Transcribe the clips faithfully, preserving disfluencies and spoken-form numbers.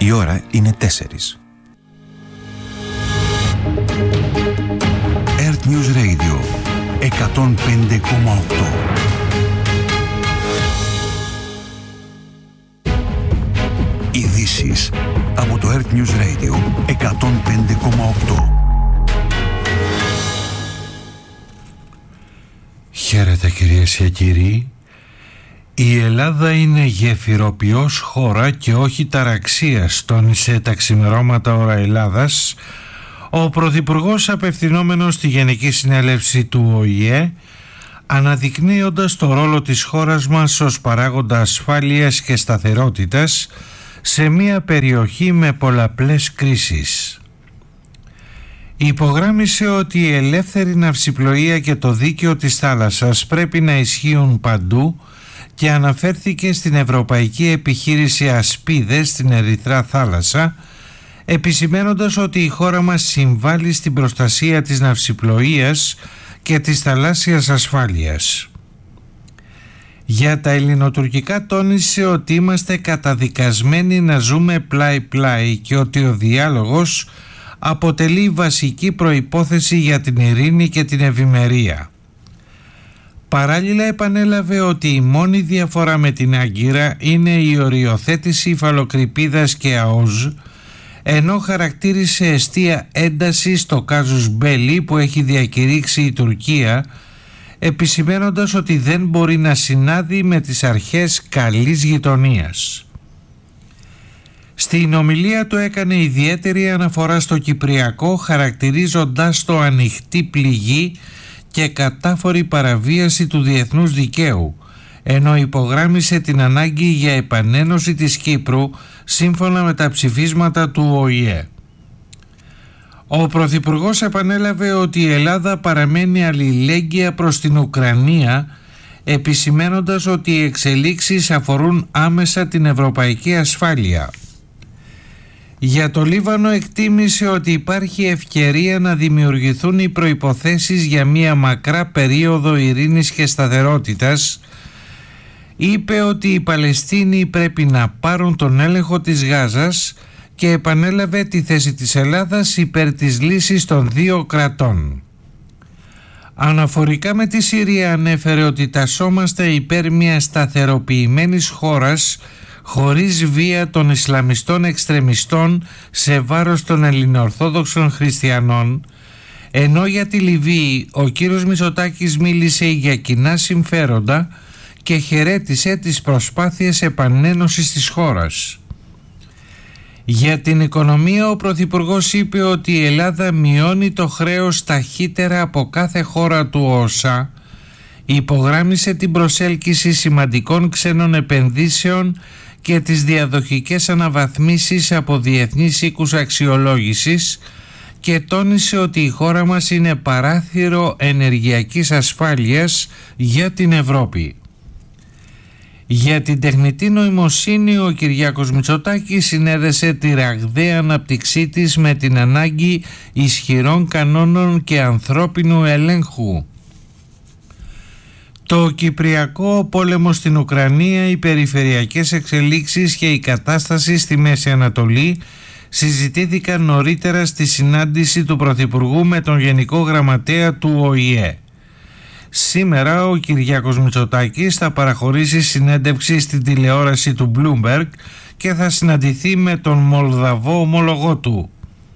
Η ώρα είναι τέσσερις. Earth News Radio εκατόν πέντε κόμμα οκτώ. Ειδήσεις από το Earth News Radio εκατόν πέντε κόμμα οκτώ. Χαίρετε κυρίες και κύριοι. Η Ελλάδα είναι γεφυροποιός χώρα και όχι ταραξίας, τόνισε τα ξημερώματα ώρα Ελλάδας ο Πρωθυπουργός απευθυνόμενος στη Γενική Συνέλευση του Ο Η Ε, αναδεικνύοντας το ρόλο της χώρας μας ως παράγοντα ασφάλειας και σταθερότητας σε μια περιοχή με πολλαπλές κρίσεις. Υπογράμμισε ότι η ελεύθερη ναυσιπλοεία και το δίκαιο της θάλασσας πρέπει να ισχύουν παντού και αναφέρθηκε στην ευρωπαϊκή επιχείρηση Ασπίδες στην Ερυθρά Θάλασσα, επισημένοντας ότι η χώρα μας συμβάλλει στην προστασία της ναυσιπλοείας και της θαλάσσιας ασφάλειας. Για τα ελληνοτουρκικά τόνισε ότι είμαστε καταδικασμένοι να ζούμε πλάι-πλάι και ότι ο διάλογος αποτελεί βασική προϋπόθεση για την ειρήνη και την ευημερία. Παράλληλα επανέλαβε ότι η μόνη διαφορά με την Άγκυρα είναι η οριοθέτηση υφαλοκρηπίδας και ΑΟΖ, ενώ χαρακτήρισε εστία ένταση στο κάζους μπέλι που έχει διακηρύξει η Τουρκία, επισημένοντας ότι δεν μπορεί να συνάδει με τις αρχές καλής γειτονίας. Στην ομιλία του έκανε ιδιαίτερη αναφορά στο Κυπριακό, χαρακτηρίζοντας το ανοιχτή πληγή και κατάφορη παραβίαση του διεθνούς δικαίου, ενώ υπογράμμισε την ανάγκη για επανένωση της Κύπρου σύμφωνα με τα ψηφίσματα του Ο Η Ε. Ο Πρωθυπουργός επανέλαβε ότι η Ελλάδα παραμένει αλληλέγγυα προς την Ουκρανία, επισημένοντας ότι οι εξελίξεις αφορούν άμεσα την ευρωπαϊκή ασφάλεια. Για το Λίβανο εκτίμησε ότι υπάρχει ευκαιρία να δημιουργηθούν οι προϋποθέσεις για μια μακρά περίοδο ειρήνης και σταθερότητας. Είπε ότι οι Παλαιστίνοι πρέπει να πάρουν τον έλεγχο της Γάζας και επανέλαβε τη θέση της Ελλάδας υπέρ της λύσης των δύο κρατών. Αναφορικά με τη Συρία ανέφερε ότι τασσόμαστε υπέρ μιας σταθεροποιημένης χώρας χωρίς βία των Ισλαμιστών εξτρεμιστών σε βάρος των ελληνοορθόδοξων χριστιανών, ενώ για τη Λιβύη ο κύριος Μητσοτάκης μίλησε για κοινά συμφέροντα και χαιρέτησε τις προσπάθειες επανένωσης της χώρας. Για την οικονομία ο Πρωθυπουργός είπε ότι η Ελλάδα μειώνει το χρέος ταχύτερα από κάθε χώρα του ΟΣΑ, υπογράμμισε την προσέλκυση σημαντικών ξένων επενδύσεων και τις διαδοχικές αναβαθμίσεις από διεθνείς οίκους αξιολόγησης και τόνισε ότι η χώρα μας είναι παράθυρο ενεργειακής ασφάλειας για την Ευρώπη. Για την τεχνητή νοημοσύνη ο Κυριάκος Μητσοτάκης συνέδεσε τη ραγδαία ανάπτυξή της με την ανάγκη ισχυρών κανόνων και ανθρώπινου ελέγχου. Το Κυπριακό, ο πόλεμος στην Ουκρανία, οι περιφερειακές εξελίξεις και η κατάσταση στη Μέση Ανατολή συζητήθηκαν νωρίτερα στη συνάντηση του Πρωθυπουργού με τον Γενικό Γραμματέα του Ο Η Ε. Σήμερα ο Κυριάκος Μητσοτάκης θα παραχωρήσει συνέντευξη στην τηλεόραση του Bloomberg και θα συναντηθεί με τον Μολδαβό ομολογό του.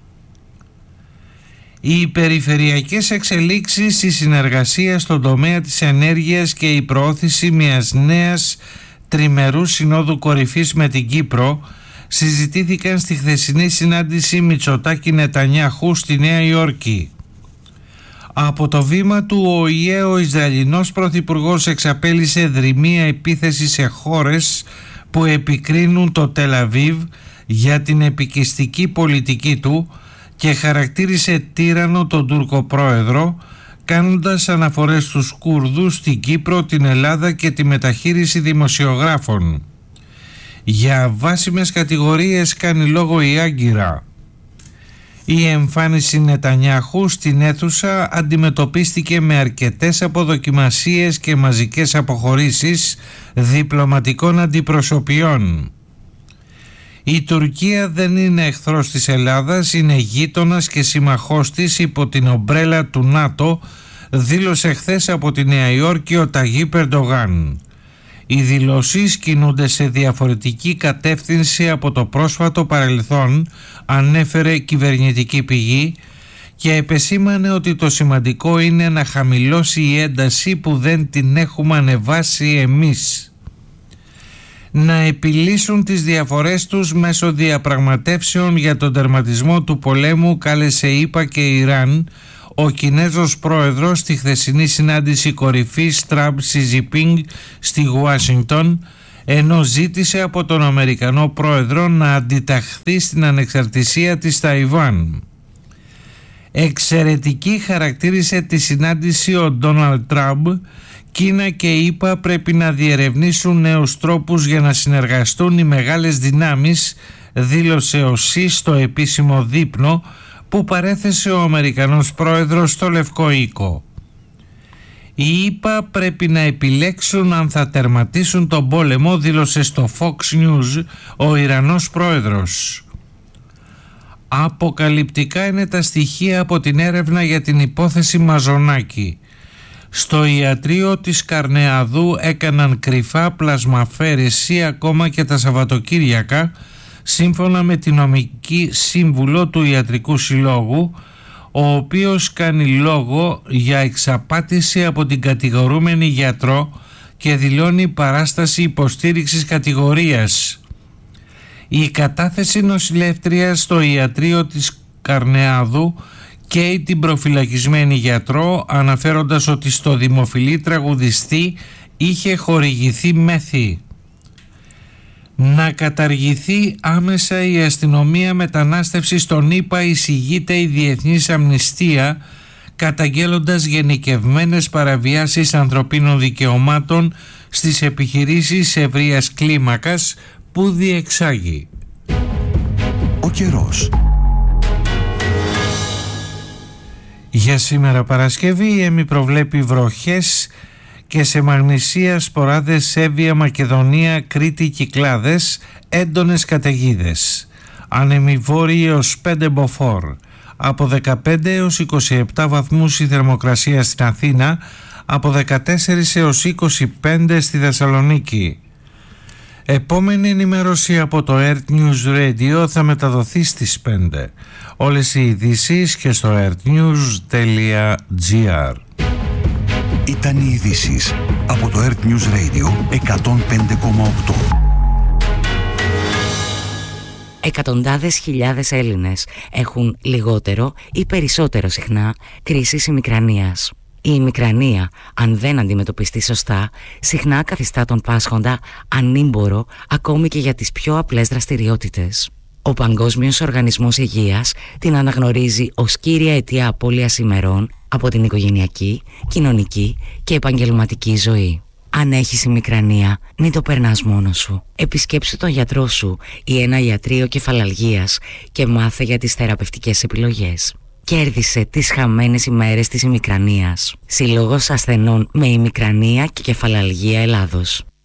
Οι περιφερειακές εξελίξεις, η συνεργασία στον τομέα της ενέργειας και η προώθηση μιας νέας τριμερού συνόδου κορυφής με την Κύπρο συζητήθηκαν στη χθεσινή συνάντηση Μητσοτάκη-Νετανιάχου στη Νέα Υόρκη. Από το βήμα του Ο Η Ε ο Ισραηλινός Πρωθυπουργός εξαπέλυσε δρυμία επίθεση σε χώρες που επικρίνουν το Τελ Αβίβ για την επικιστική πολιτική του και χαρακτήρισε τύραννο τον Τούρκο πρόεδρο, κάνοντας αναφορές στους Κούρδους, στην Κύπρο, την Ελλάδα και τη μεταχείριση δημοσιογράφων. Για βάσιμες κατηγορίες κάνει λόγο η Άγκυρα. Η εμφάνιση Νετανιάχου στην αίθουσα αντιμετωπίστηκε με αρκετές αποδοκιμασίες και μαζικές αποχωρήσεις διπλωματικών αντιπροσωπιών. Η Τουρκία δεν είναι εχθρός της Ελλάδας, είναι γείτονας και σύμμαχός της υπό την ομπρέλα του ΝΑΤΟ, δήλωσε χθες από τη Νέα Υόρκη ο Ταγίπ Ερντογάν. Οι δηλώσεις κινούνται σε διαφορετική κατεύθυνση από το πρόσφατο παρελθόν, ανέφερε κυβερνητική πηγή, και επεσήμανε ότι το σημαντικό είναι να χαμηλώσει η ένταση που δεν την έχουμε ανεβάσει εμείς. Να επιλύσουν τις διαφορές τους μέσω διαπραγματεύσεων για τον τερματισμό του πολέμου, κάλεσε ΗΠΑ και Ιράν ο Κινέζος πρόεδρος στη χθεσινή συνάντηση κορυφής Τραμπ-Σι Τζινπίνγκ στη Ουάσιγκτον, ενώ ζήτησε από τον Αμερικανό πρόεδρο να αντιταχθεί στην ανεξαρτησία της Ταϊβάν. Εξαιρετική χαρακτήρισε τη συνάντηση ο Ντόναλντ Τραμπ. Κίνα και ΗΠΑ πρέπει να διερευνήσουν νέους τρόπους για να συνεργαστούν οι μεγάλες δυνάμεις, δήλωσε ο Σι στο επίσημο δείπνο που παρέθεσε ο Αμερικανός πρόεδρος στο Λευκό Οίκο. Οι ΗΠΑ πρέπει να επιλέξουν αν θα τερματίσουν τον πόλεμο, δήλωσε στο Fox News ο Ιρανός πρόεδρος. Αποκαλυπτικά είναι τα στοιχεία από την έρευνα για την υπόθεση Μαζονάκη. Στο ιατρείο της Καρνεαδού έκαναν κρυφά πλασμαφέρεση ακόμα και τα Σαββατοκύριακα, σύμφωνα με τη νομική σύμβουλο του Ιατρικού Συλλόγου, ο οποίος κάνει λόγο για εξαπάτηση από την κατηγορούμενη γιατρό και δηλώνει παράσταση υποστήριξης κατηγορίας. Η κατάθεση νοσηλεύτριας στο ιατρείο της Καρνεάδου καίει την προφυλακισμένη γιατρό, αναφέροντας ότι στο δημοφιλή τραγουδιστή είχε χορηγηθεί μέθη. Να καταργηθεί άμεσα η αστυνομία μετανάστευσης στον ΗΠΑ, εισηγείται η Διεθνής Αμνηστία, καταγγέλλοντας γενικευμένες παραβιάσεις ανθρωπίνων δικαιωμάτων στις επιχειρήσεις ευρείας κλίμακας που διεξάγει. Ο καιρός. Για σήμερα Παρασκευή η ΕΜΗ προβλέπει βροχές και σε Μαγνησία, Σποράδες, Σέβια, Μακεδονία, Κρήτη, Κυκλάδες, έντονες καταιγίδες. Άνεμοι βόρειοι έως πέντε μποφόρ. Από δεκαπέντε έως είκοσι επτά βαθμούς η θερμοκρασία στην Αθήνα, από δεκατέσσερα έως είκοσι πέντε στη Θεσσαλονίκη. Επόμενη ενημέρωση από το Earth News Radio θα μεταδοθεί στις πέντε. Όλες οι ειδήσεις και στο earthnews τελεία gr. Ήταν οι ειδήσεις από το Earth News Radio εκατόν πέντε κόμμα οκτώ. Εκατοντάδες χιλιάδες Έλληνες έχουν λιγότερο ή περισσότερο συχνά κρίσεις ημικρανίας. Η ημικρανία, αν δεν αντιμετωπιστεί σωστά, συχνά καθιστά τον πάσχοντα ανήμπορο ακόμη και για τις πιο απλές δραστηριότητες. Ο Παγκόσμιος Οργανισμός Υγείας την αναγνωρίζει ως κύρια αιτία απώλειας ημερών από την οικογενειακή, κοινωνική και επαγγελματική ζωή. Αν έχεις ημικρανία, μην το περνάς μόνος σου. Επισκέψου τον γιατρό σου ή ένα ιατρείο κεφαλαλγίας και μάθε για τις θεραπευτικές επιλογές. Κέρδισε τις χαμένες ημέρες της ημικρανίας. Σύλλογος ασθενών με ημικρανία και κεφαλαλγία Ελλάδος.